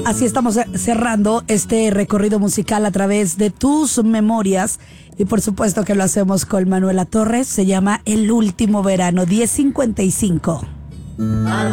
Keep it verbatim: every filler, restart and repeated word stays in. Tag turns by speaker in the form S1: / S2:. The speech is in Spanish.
S1: así estamos cerrando este recorrido musical a través de tus memorias. Y por supuesto que lo hacemos con Manuela Torres. Se llama El Último Verano, diez cincuenta y cinco.